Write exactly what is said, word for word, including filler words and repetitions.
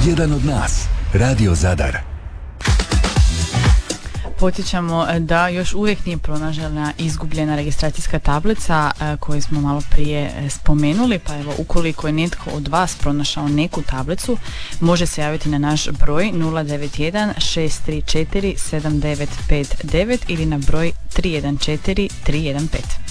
Jedan od nas, Radio Zadar. Podsjećamo da još uvijek nije pronađena izgubljena registracijska tablica koju smo malo prije spomenuli, pa evo ukoliko je netko od vas pronašao neku tablicu, može se javiti na naš broj nula devet jedan šest tri četiri sedam devet pet devet ili na broj tri jedan četiri tri jedan pet.